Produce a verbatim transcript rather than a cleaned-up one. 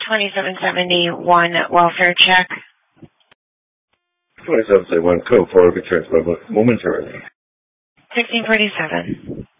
twenty-seven seventy-one welfare check. twenty-seven seventy-one code four will be transferred momentarily. sixteen forty-seven.